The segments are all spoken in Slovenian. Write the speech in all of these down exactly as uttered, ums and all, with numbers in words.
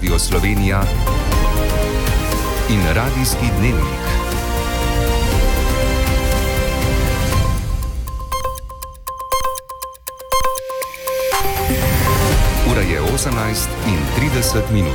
Radio Slovenija in Radijski dnevnik. Ura je osemnajst in trideset minut.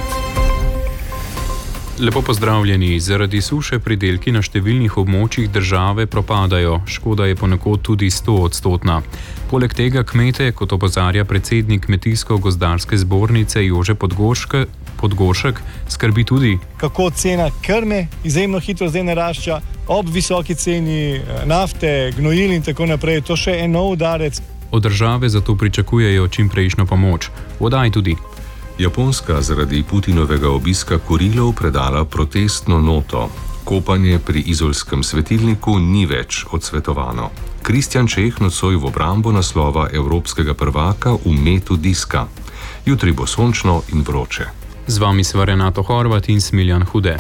Lepo pozdravljeni. Zaradi suše pridelki na številnih območjih države propadajo. Škoda je ponekod tudi sto odstotna. Poleg tega kmete, kot opozarja predsednik Kmetijsko-gozdarske zbornice Jože Podgoršek, Podgoršek, skrbi tudi, kako cena krme izjemno hitro zdaj narašča, ob visoki ceni nafte, gnojil in tako naprej. To še en nov udarec. Od države zato pričakujejo čimprejšnjo pomoč. Vodaj tudi. Japonska zaradi Putinovega obiska Kurilov predala protestno noto. Kopanje pri izolskem svetilniku ni več odsvetovano. Kristjan Čeh nocoj v obrambo naslova evropskega prvaka v metu diska. Jutri bo sončno in vroče. Z vami sva Renato Horvat in Smiljan Hude.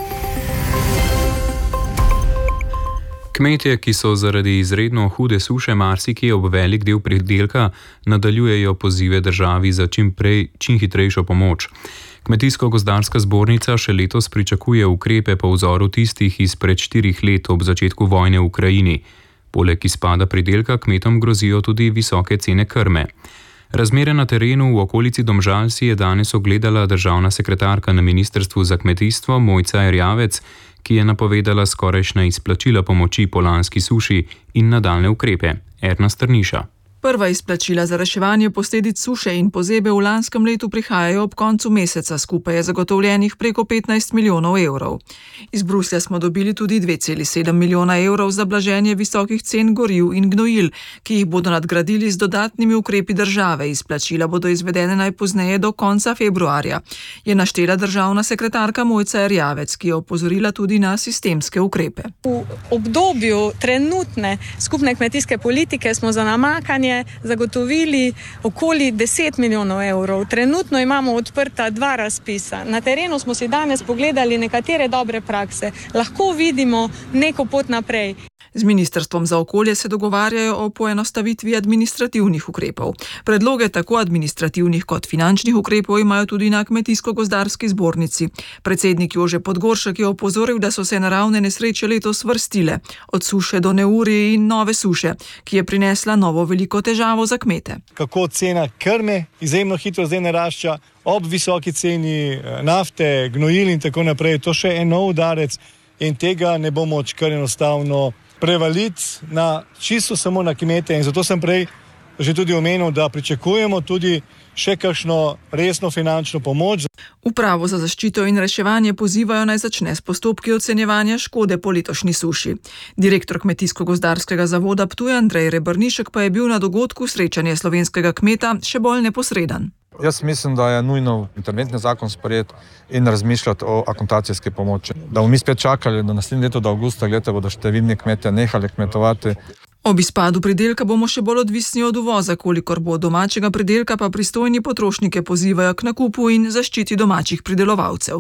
Kmetje, ki so zaradi izredno hude suše marsikje ob velik del pridelka, nadaljujejo pozive državi za čim prej, čim hitrejšo pomoč. Kmetijsko-gozdarska zbornica še letos pričakuje ukrepe po vzoru tistih izpred štirih let ob začetku vojne v Ukrajini. Poleg izpada pridelka kmetom grozijo tudi visoke cene krme. Razmere na terenu v okolici Domžal si je danes ogledala državna sekretarka na Ministrstvu za kmetijstvo Mojca Erjavec, ki je napovedala skorajšnja izplačila pomoči po lanski suši in nadaljne ukrepe. Erna Strniša. Prva izplačila za reševanje posledic suše in pozebe v lanskem letu prihajajo ob koncu meseca, skupaj je zagotovljenih preko petnajst milijonov evrov. Iz Bruslja smo dobili tudi dve celi sedem milijona evrov za blaženje visokih cen goriv in gnojil, ki jih bodo nadgradili z dodatnimi ukrepi države. Izplačila bodo izvedene najpozneje do konca februarja, je naštela državna sekretarka Mojca Erjavec, ki je opozorila tudi na sistemske ukrepe. V obdobju trenutne skupne kmetijske politike smo za namakanje zagotovili okoli deset milijonov evrov. Trenutno imamo odprta dva razpisa. Na terenu smo si danes pogledali nekatere dobre prakse. Lahko vidimo neko pot naprej. Z Ministrstvom za okolje se dogovarjajo o poenostavitvi administrativnih ukrepov. Predloge tako administrativnih kot finančnih ukrepov imajo tudi na Kmetijsko-gozdarski zbornici. Predsednik Jože Podgoršek je opozoril, da so se naravne nesreče letos vrstile, od suše do neurij in nove suše, ki je prinesla novo veliko težavo za kmete. Kako cena krme izjemno hitro zdaj narašča, ob visoki ceni nafte, gnojil in tako naprej. To še en nov udarec in tega ne bomo kar enostavno prevaliti na čisto samo na kmete, in zato sem prej že tudi omenil, da pričakujemo tudi še kakšno resno finančno pomoč. Upravo za zaščito in reševanje pozivajo naj začne s postopki ocenjevanja škode po letošnji suši. Direktor Kmetijsko-gozdarskega zavoda Ptuj Andrej Rebrnišek pa je bil na dogodku srečanje slovenskega kmeta še bolj neposreden. Jaz mislim, da je nujno interventni zakon sprejet in razmišljati o akontacijski pomoči. Da bomo mi spet čakali do naslednje leto, do avgusta leta bodo številni kmetje nehali kmetovati. Ob izpadu pridelka bomo še bolj odvisni od uvoza, kolikor bo domačega pridelka, pa pristojni potrošnike pozivajo k nakupu in zaščiti domačih pridelovalcev.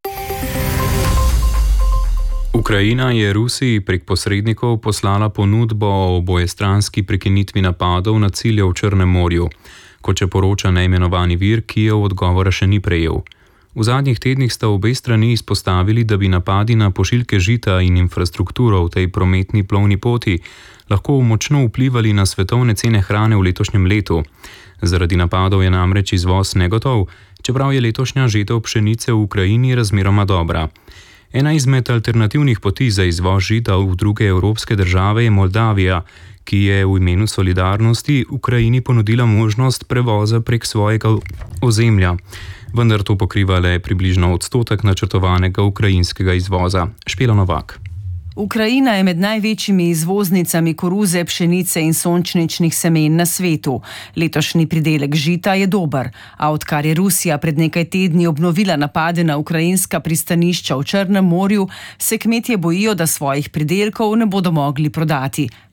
Ukrajina je Rusiji prek posrednikov poslala ponudbo o obojestranski prekinitvi napadov na cilje v Črnem morju. Kot če poroča neimenovani vir, Kijev odgovora še ni prejel. V zadnjih tednih sta obe strani izpostavili, da bi napadi na pošiljke žita in infrastrukturo v tej prometni plovni poti lahko močno vplivali na svetovne cene hrane v letošnjem letu. Zaradi napadov je namreč izvoz negotov, čeprav je letošnja žetev pšenice v Ukrajini razmeroma dobra. Ena izmed alternativnih poti za izvoz žita v druge evropske države je Moldavija, ki je v imenu solidarnosti Ukrajini ponudila možnost prevoza prek svojega ozemlja, vendar to pokriva le približno odstotek načrtovanega ukrajinskega izvoza. Špela Novak. Ukrajina je med največjimi izvoznicami koruze, pšenice in sončničnih semen na svetu. Letošnji pridelek žita je dober, a odkar je Rusija pred nekaj tedni obnovila napade na ukrajinska pristanišča v Črnem morju, se kmetje bojijo, da svojih pridelkov ne bodo mogli prodati.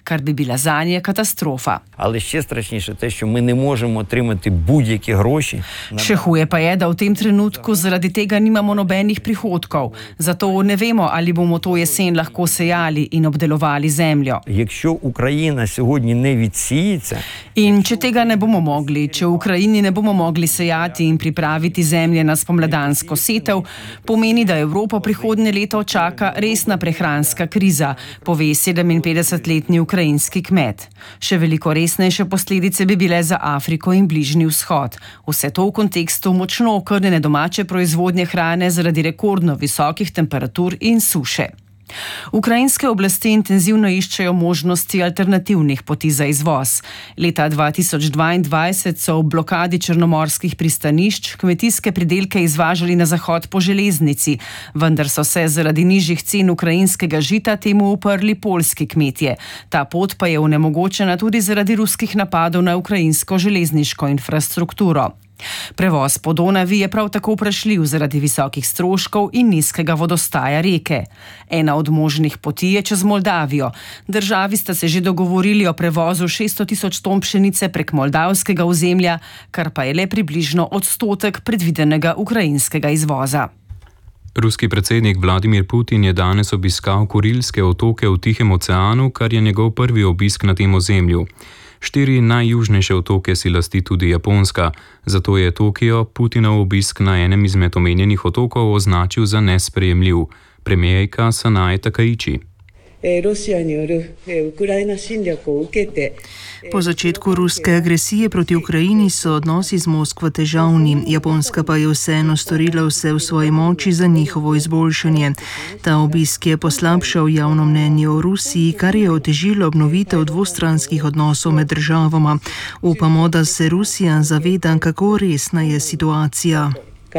kar bi bila zanje katastrofa. Ali še strašніше te, što mi ne možemo отримати будь-які гроші. Še huje pa je, da v tem trenutku zaradi tega nimamo nobenih prihodkov. Zato ne vemo, ali bomo to jesen lahko sejali in obdelovali zemljo. Якщо Україна сьогодні не відсіється, In če tega ne bomo mogli, če v Ukrajini ne bomo mogli sejati in pripraviti zemlje na spomladansko setev, pomeni, da Evropo prihodnje leto čaka resna prehranska kriza, pove sedeminpetdesetletni ukrajinski kmet. Še veliko resnejše posledice bi bile za Afriko in Bližnji vzhod. Vse to v kontekstu močno okrnjene domače proizvodnje hrane zaradi rekordno visokih temperatur in suše. Ukrajinske oblasti intenzivno iščejo možnosti alternativnih poti za izvoz. Leta dva tisoč dvaindvajset so v blokadi črnomorskih pristanišč kmetijske pridelke izvažali na zahod po železnici, vendar so se zaradi nižjih cen ukrajinskega žita temu uprli poljski kmetje. Ta pot pa je onemogočena tudi zaradi ruskih napadov na ukrajinsko železniško infrastrukturo. Prevoz po Donavi je prav tako vprašljiv zaradi visokih stroškov in nizkega vodostaja reke. Ena od možnih poti je čez Moldavijo. Državi sta se že dogovorili o prevozu šeststo tisoč ton pšenice prek moldavskega ozemlja, kar pa je le približno odstotek predvidenega ukrajinskega izvoza. Ruski predsednik Vladimir Putin je danes obiskal Kurilske otoke v Tihem oceanu, kar je njegov prvi obisk na tem ozemlju. Štiri najjužnejše otoke si lasti tudi Japonska, zato je Tokio Putinov obisk na enem izmed omenjenih otokov označil za nesprejemljiv. Premijerka Sanae Takaichi. Po začetku ruske agresije proti Ukrajini so odnosi z Moskvo težavni, Japonska pa je vseeno storila vse v svoji moči za njihovo izboljšanje. Ta obisk je poslabšal javno mnenje o Rusiji, kar je otežilo obnovitev dvostranskih odnosov med državama. Upamo, da se Rusija zaveda, kako resna je situacija.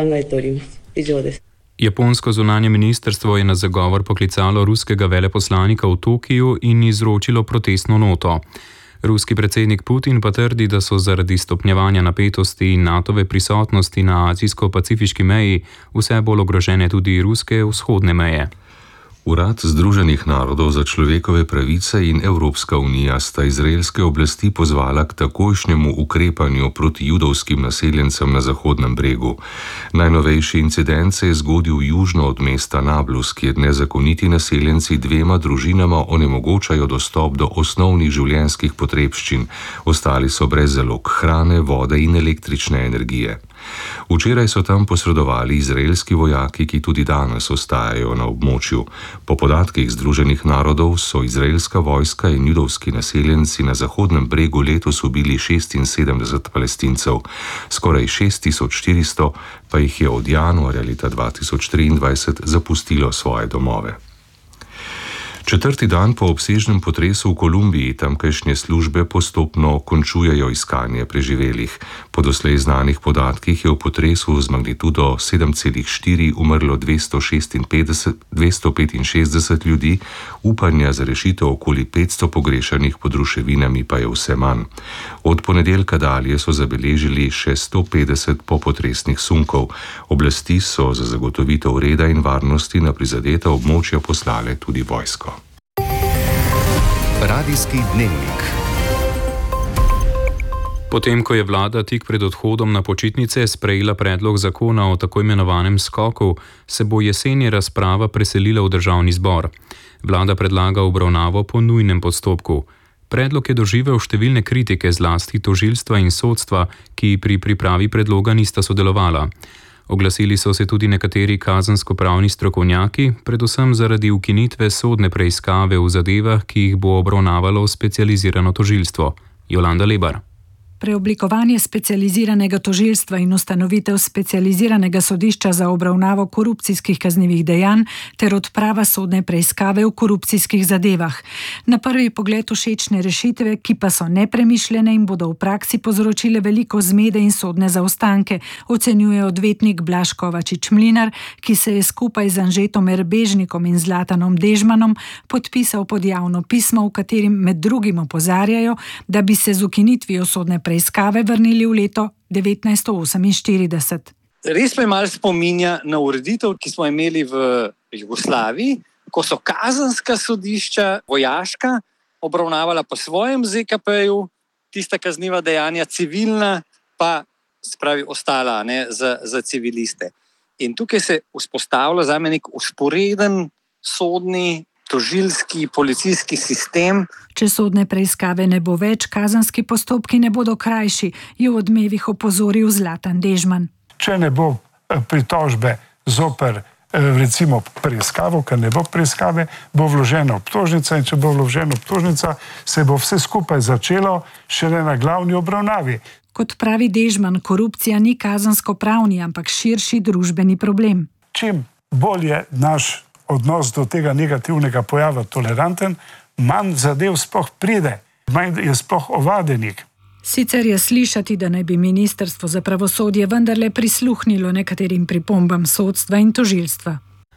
Japonsko zunanje ministrstvo je na zagovor poklicalo ruskega veleposlanika v Tokiju in izročilo protestno noto. Ruski predsednik Putin pa trdi, da so zaradi stopnjevanja napetosti in natove prisotnosti na azijsko-pacifiški meji vse bolj ogrožene tudi ruske vzhodne meje. Urad Združenih narodov za človekove pravice in Evropska unija sta izraelske oblasti pozvala k takojšnjemu ukrepanju proti judovskim naseljencem na Zahodnem bregu. Najnovejši incident se je zgodil južno od mesta Nablus, kjer nezakoniti naseljenci dvema družinama onemogočajo dostop do osnovnih življenjskih potrebščin, ostali so brez zalog hrane, vode in električne energije. Včeraj so tam posredovali izraelski vojaki, ki tudi danes ostajajo na območju. Po podatkih Združenih narodov so izraelska vojska in judovski naseljenci na Zahodnem bregu letos ubili šestinsedemdeset Palestincev, skoraj šest tisoč štiristo pa jih je od januarja leta dva tisoč triindvajset zapustilo svoje domove. Četrti dan po obsežnem potresu v Kolumbiji tamkajšnje službe postopno končujejo iskanje preživelih. Po doslej znanih podatkih je v potresu z magnitudo sedem celih štiri umrlo dvesto petinšestdeset ljudi, upanja za rešitev okoli petsto pogrešanih pod ruševinami pa je vse manj. Od ponedeljka dalje so zabeležili še sto petdeset popotresnih sunkov. Oblasti so za zagotovitev reda in varnosti na prizadeta območja poslale tudi vojsko. Radijski dnevnik. Potem, ko je vlada tik pred odhodom na počitnice sprejela predlog zakona o tako imenovanem skoku, se bo jeseni razprava preselila v državni zbor. Vlada predlaga obravnavo po nujnem postopku. Predlog je doživel številne kritike zlasti tožilstva in sodstva, ki pri pripravi predloga nista sodelovala. Oglasili so se tudi nekateri kazensko-pravni strokovnjaki, predvsem zaradi ukinitve sodne preiskave v zadevah, ki jih bo obravnavalo specializirano tožilstvo. Jolanda Lebar. Preoblikovanje specializiranega tožilstva in ustanovitev specializiranega sodišča za obravnavo korupcijskih kaznivih dejanj ter odprava sodne preiskave v korupcijskih zadevah. Na prvi pogled všečne rešitve, ki pa so nepremišljene in bodo v praksi povzročile veliko zmede in sodne zaostanke, ocenjuje odvetnik Blaž Kovačič Mlinar, ki se je skupaj z Anžetom Erbežnikom in Zlatanom Dežmanom podpisal pod javno pismo, v katerim med drugim opozarjajo, da bi se z ukinitvijo sodne preiskave vrnili v leto devetnajststo oseminštirideset. Res me malo spominja na ureditev, ki smo imeli v Jugoslaviji, ko so kazenska sodišča, vojaška, obravnavala po svojem Z K P-ju, tista kazniva dejanja, civilna pa spravi ostala, ne, za, za civiliste. In tukaj se vzpostavlja za me nek usporeden sodni, tožilski, policijski sistem. Če sodne preiskave ne bo več, kazenski postopki ne bodo krajši, je v Odmevih opozoril Zlatan Dežman. Če ne bo pritožbe zoper recimo preiskavo, ker ne bo preiskave, bo vložena obtožnica in če bo vložena obtožnica, se bo vse skupaj začelo šele na glavni obravnavi. Kot pravi Dežman, korupcija ni kazensko-pravni, ampak širši družbeni problem. Čim bolj je naš odnos do tega negativnega pojava toleranten, manj zadev sploh pride, manj je sploh ovadenih. Sicer je slišati, da naj bi Ministrstvo za pravosodje vendarle prisluhnilo nekaterim pripombam sodstva in tožilstva.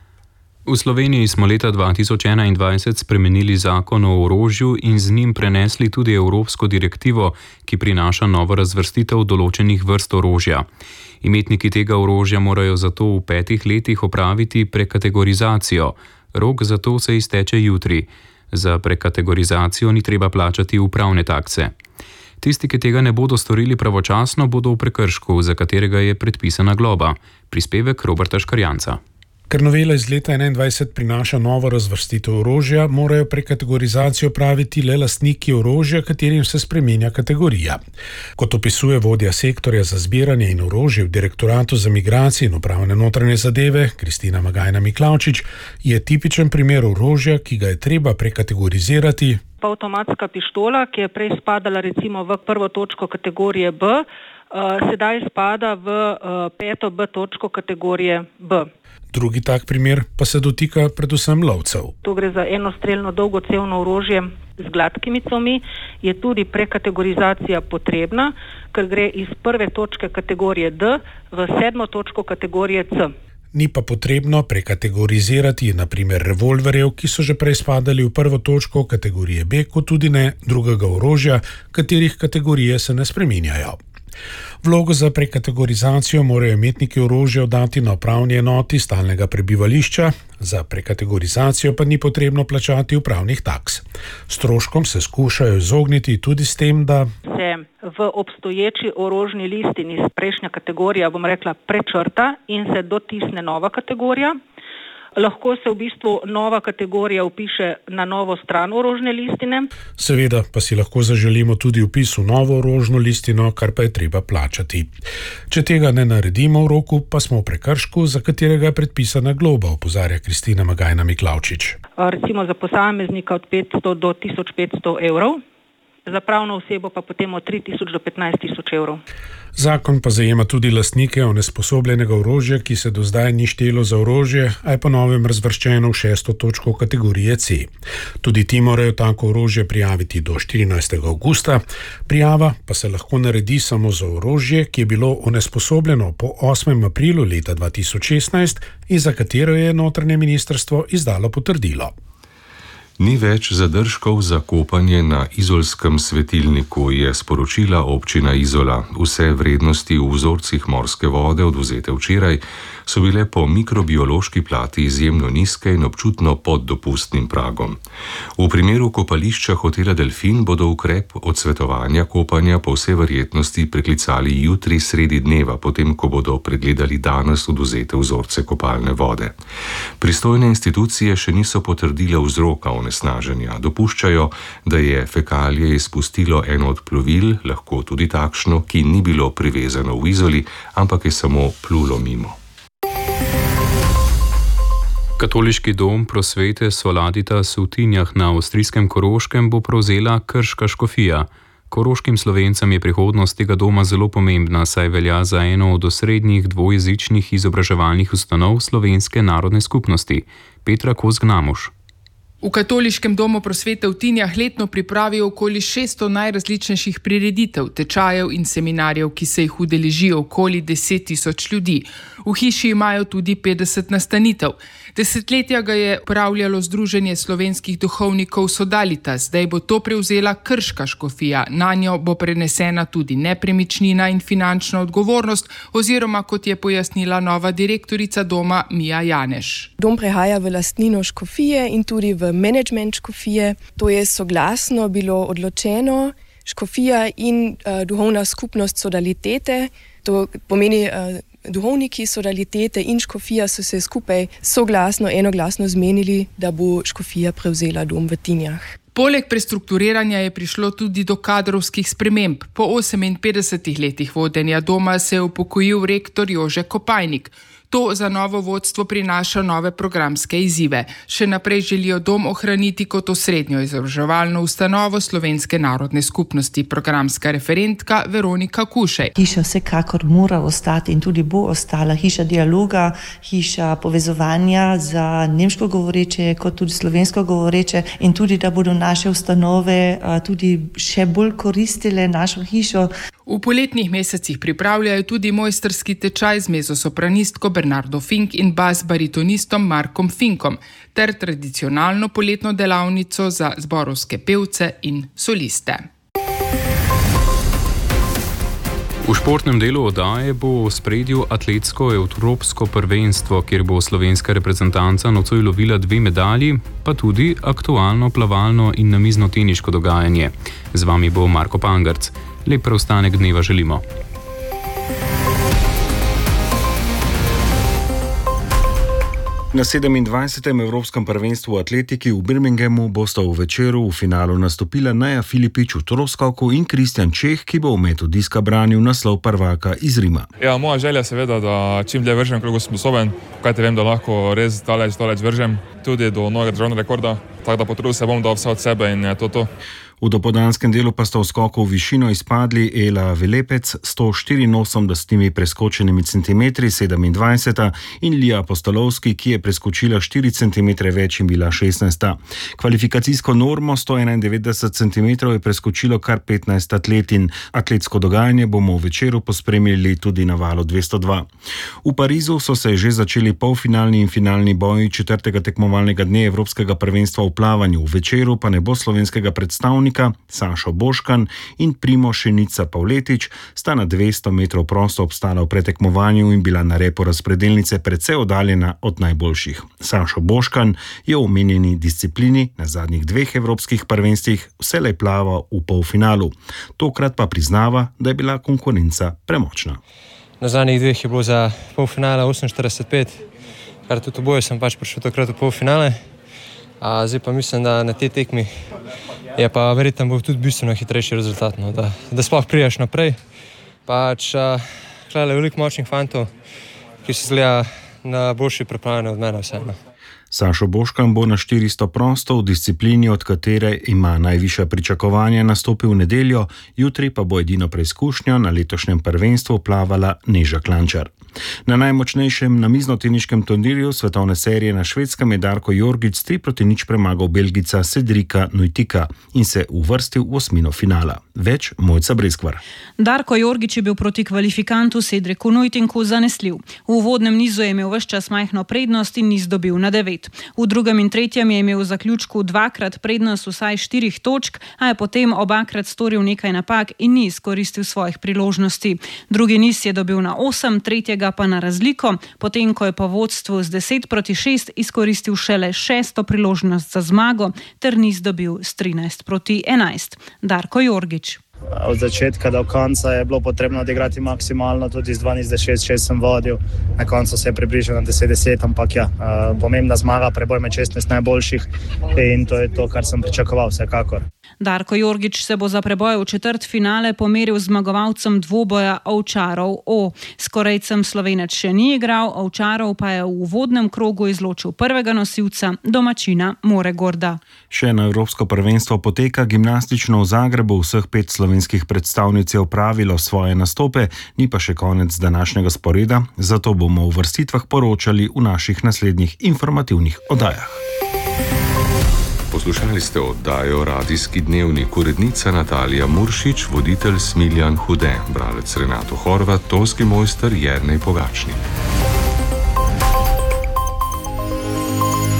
V Sloveniji smo leta dva tisoč enaindvajset spremenili zakon o orožju in z njim prenesli tudi evropsko direktivo, ki prinaša novo razvrstitev določenih vrst orožja. Imetniki tega orožja morajo zato v petih letih opraviti prekategorizacijo. Rok za to se izteče jutri. Za prekategorizacijo ni treba plačati upravne takse. Tisti, ki tega ne bodo storili pravočasno, bodo v prekršku, za katerega je predpisana globa. Prispevek Roberta Škarjanca. Ker novela iz leta enaindvajset prinaša novo razvrstitev orožja, morajo prekategorizacijo praviti le lastniki orožja, katerim se spreminja kategorija. Kot opisuje vodja sektorja za zbiranje in orožje v Direktoratu za migracije in upravne notranje zadeve, Kristina Magajna Miklavčič, je tipičen primer orožja, ki ga je treba prekategorizirati. Avtomatska pištola, ki je prej spadala recimo v prvo točko kategorije B, uh, sedaj spada v uh, peto B točko kategorije B. Drugi tak primer pa se dotika predvsem lovcev. To gre za enostrelno dolgocevno orožje z gladkimi cevmi, je tudi prekategorizacija potrebna, ker gre iz prve točke kategorije D v sedmo točko kategorije C. Ni pa potrebno prekategorizirati na primer revolverjev, ki so že prej spadali v prvo točko kategorije B, kot tudi ne drugega orožja, katerih kategorije se ne spreminjajo. Vlogo za prekategorizacijo morajo imetniki orožja oddati na upravni enoti stalnega prebivališča, za prekategorizacijo pa ni potrebno plačati upravnih taks. Stroškom se skušajo izogniti tudi s tem, da se v obstoječi orožni listini prejšnja kategorija, bom rekla, prečrta in se dotisne nova kategorija. Lahko se v bistvu nova kategorija vpiše na novo stran orožne listine. Seveda pa si lahko zaželimo tudi vpis v novo orožno listino, kar pa je treba plačati. Če tega ne naredimo v roku, pa smo v prekršku, za katerega je predpisana globa, opozarja Kristina Magajna Miklavčič. Recimo za posameznika od petsto do tisoč petsto evrov, za pravno osebo pa potem od tri tisoč do petnajst tisoč evrov. Zakon pa zajema tudi lastnike onesposobljenega orožja, ki se do zdaj ni štelo za orožje, a je po novem razvrščeno v šesto točko kategorije C. Tudi ti morajo tako orožje prijaviti do štirinajstega avgusta. Prijava pa se lahko naredi samo za orožje, ki je bilo onesposobljeno po osmem aprilu leta dva tisoč šestnajst in za katero je notranje ministrstvo izdalo potrdilo. Ni več zadržkov za kopanje na izolskem svetilniku, je sporočila občina Izola. Vse vrednosti v vzorcih morske vode, odvzete včeraj, so bile po mikrobiološki plati izjemno nizke in občutno pod dopustnim pragom. V primeru kopališča hotela Delfin bodo ukrep odsvetovanja kopanja po vsej verjetnosti preklicali jutri sredi dneva, potem ko bodo pregledali danes odvzete vzorce kopalne vode. Pristojne institucije še niso potrdile vzroka onesnaženja. Dopuščajo, da je fekalije izpustilo eno od plovil, lahko tudi takšno, ki ni bilo privezano v Izoli, ampak je samo plulo mimo. Katoliški dom Prosvete Soladitas v Tinjah na avstrijskem Koroškem bo prevzela krška škofija. Koroškim Slovencem je prihodnost tega doma zelo pomembna, saj velja za eno od osrednjih dvojezičnih izobraževalnih ustanov slovenske narodne skupnosti. Petra Kozgnamuš. V Katoliškem domu Prosvete v Tinjah letno pripravijo okoli šeststo najrazličnejših prireditev, tečajev in seminarjev, ki se jih udeležijo okoli deset tisoč ljudi. V hiši imajo tudi petdeset nastanitev. Desetletja ga je upravljalo Združenje slovenskih duhovnikov Sodalitas, zdaj bo to prevzela krška škofija. Nanjo bo prenesena tudi nepremičnina in finančna odgovornost, oziroma kot je pojasnila nova direktorica doma Mija Janeš. Dom prehaja v lastnino škofije in tudi v management škofije. To je soglasno bilo odločeno. Škofija in uh, duhovna skupnost sodalitete, to pomeni uh, duhovniki sodalitete in škofija so se skupaj soglasno, enoglasno zmenili, da bo škofija prevzela dom v Tinjah. Poleg prestrukturiranja je prišlo tudi do kadrovskih sprememb. Po oseminpetdesetih letih vodenja doma se je upokojil rektor Jože Kopajnik. To za novo vodstvo prinaša nove programske izzive. Še naprej želijo dom ohraniti kot osrednjo izobraževalno ustanovo Slovenske narodne skupnosti, programska referentka Veronika Kušej. Hiša vsekakor mora ostati in tudi bo ostala hiša dialoga, hiša povezovanja za nemško govoreče kot tudi slovensko govoreče in tudi, da bodo naše ustanove tudi še bolj koristile našo hišo. V poletnih mesecih pripravljajo tudi mojstrski tečaj z mezosopranistko Bernardo Fink in bas-baritonistom Markom Finkom ter tradicionalno poletno delavnico za zborovske pevce in soliste. V športnem delu oddaje bo v spredju atletsko evropsko prvenstvo, kjer bo slovenska reprezentanca nocoj lovila dve medalji, pa tudi aktualno plavalno in namizno teniško dogajanje. Z vami bo Marko Pangarc. Lep preostanek dneva želimo. Na sedemindvajsetem Evropskem prvenstvu v atletiki v Birminghamu bosta v večeru v finalu nastopila Neja Filipič v troskoku in Kristjan Čeh, ki bo v metu diska branil naslov prvaka iz Rima. Ja, moja želja seveda, da čim dlje vržem, koliko sem sposoben, kajti vem, da lahko res daleč, daleč vržem, tudi do novega državnega rekorda, tako da potrudil se bom, da vse od sebe in je to to. V dopoldanskem delu pa sta v skoku v višino izpadli Ela Velepec sto štiriinosemdeset preskočenimi centimetri, sedemindvajseta, in Lija Apostolovski, ki je preskočila štiri centimetre več in bila šestnajsta. Kvalifikacijsko normo sto enaindevetdeset centimetrov je preskočilo kar petnajst atletin. Atletsko dogajanje bomo v večeru pospremili tudi na valu dvesto dva. V Parizu so se že začeli polfinalni in finalni boji četrtega tekmovalnega dne Evropskega prvenstva v plavanju. V večeru pa ne bo slovenskega predstavnika. Sašo Boškan in Primo Šenica Pavletič sta na dvesto metrov prosto obstala v pretekmovanju in bila na repu razpredelnice precej oddaljena od najboljših. Sašo Boškan je v omenjeni disciplini na zadnjih dveh evropskih prvenstvih vselej plaval v polfinalu. Tokrat pa priznava, da je bila konkurenca premočna. Na zadnjih dveh je bilo za polfinale oseminštirideset pet, kar tudi oboje sem pač prišel takrat v polfinale. A zdaj pa mislim, da na tej tekmi je pa verjetno bo tudi bistveno hitrejši rezultat, no, da, da sploh prijaš naprej. Pač klele veliko močnih fantov, ki se zgleda na boljši pripravljeni od mene vseeno. Sašo Boškan bo na štiristo prosto v disciplini, od katere ima najvišja pričakovanja, nastopil v nedeljo, jutri pa bo edino preizkušnjo na letošnjem prvenstvu plavala Neža Klančar. Na najmočnejšem namiznoteniškem turnirju svetovne serije na Švedskem je Darko Jorgić tri proti nič premagal Belgica Cedrika Neutika in se uvrstil v osmino finala. Več Mojca Breskvar. Darko Jorgić je bil proti kvalifikantu Cedriku Neutinku zanesljiv. V uvodnem nizu je imel ves čas majhno prednost in niz dobil na devet. V drugem in tretjem je imel v zaključku dvakrat prednost vsaj štirih točk, a je potem obakrat storil nekaj napak in ni izkoristil svojih priložnosti. Drugi niz je dobil na osem, tretjega pa na razliko, potem ko je po vodstvu z deset proti šest izkoristil šele šesto priložnost za zmago, ter niz dobil s trinajst proti enajst. Darko Jorgić. Od začetka do konca je bilo potrebno odigrati maksimalno, tudi z dvanajst šest šest sem vodil, na koncu se je približal na deset deset, ampak ja, pomembna zmaga, preboj med šestnajst najboljših in to je to, kar sem pričakoval vsekakor. Darko Jorgić se bo za preboj v četrt finale pomeril z zmagovalcem dvoboja Ovčarov O. S Korejcem Slovenec še ni igral, Ovčarov pa je v uvodnem krogu izločil prvega nosilca, domačina Moregorda. Še na Evropsko prvenstvo poteka gimnastično v Zagrebu, vseh pet slovenskih predstavnic je opravilo svoje nastope, ni pa še konec današnjega sporeda, zato bomo v vrstitvah poročali v naših naslednjih informativnih oddajah. Poslušali ste oddajo Radijski dnevnik, urednica Natalija Muršič, voditelj Smiljan Hude, bralec Renato Horvat, tonski mojster Jernej Pogačnik.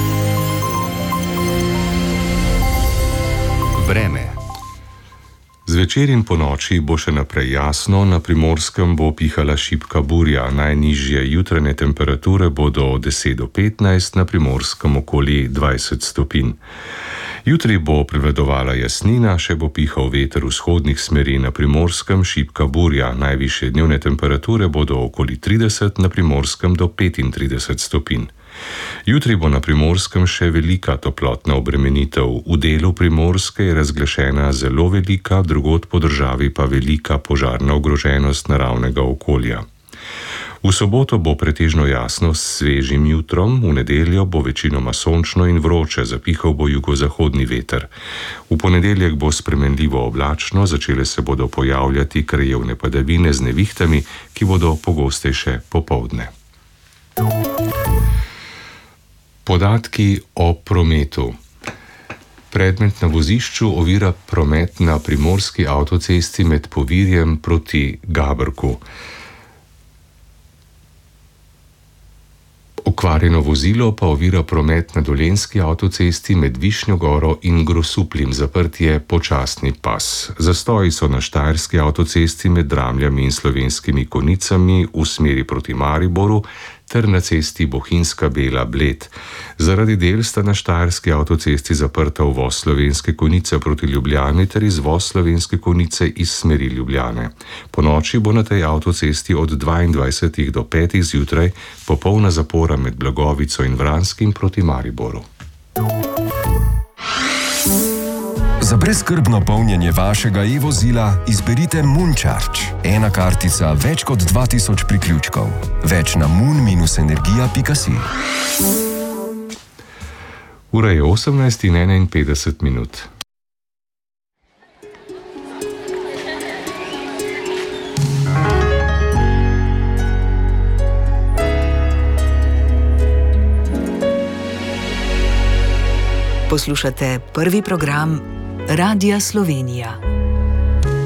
Vreme. Zvečer in po noči bo še naprej jasno, na Primorskem bo pihala šibka burja, najnižje jutranje temperature bodo od deset do petnajst, na Primorskem okoli dvajset stopinj. Jutri bo prevladovala jasnina, še bo pihal veter vzhodnih smeri, na Primorskem šibka burja, najvišje dnevne temperature bodo okoli trideset, na Primorskem do petintrideset stopinj. Jutri bo na Primorskem še velika toplotna obremenitev. V delu Primorske je razglašena zelo velika, drugod po državi pa velika požarna ogroženost naravnega okolja. V soboto bo pretežno jasno s svežim jutrom, v nedeljo bo večinoma sončno in vroče, zapihal bo jugozahodni veter. V ponedeljek bo spremenljivo oblačno, začele se bodo pojavljati krajevne padavine z nevihtami, ki bodo pogostejše popoldne. Podatki o prometu. Predmet na vozišču ovira promet na primorski avtocesti med Povirjem proti Gabrku. Okvarjeno vozilo pa ovira promet na dolenjski avtocesti med Višnjo Goro in Grosuplim, zaprt je počasni pas. Zastoji so na štajerski avtocesti med Dramljami in Slovenskimi Konicami v smeri proti Mariboru ter na cesti Bohinjska Bela Bled. Zaradi del sta na štajerski avtocesti zaprta uvoz Slovenske Konice proti Ljubljani ter izvoz Slovenske Konice iz smeri Ljubljane. Po noči bo na tej avtocesti od dvaindvajsetih do petih zjutraj popolna zapora med Blagovico in Vranskim proti Mariboru. Za brezskrbno polnjenje vašega e-vozila izberite Mooncharge. Ena kartica, več kot dva tisoč priključkov. Več na moon dash energija pika si. Ura je osemnajst in enainpetdeset minut. Poslušate prvi program Radia Slovenija.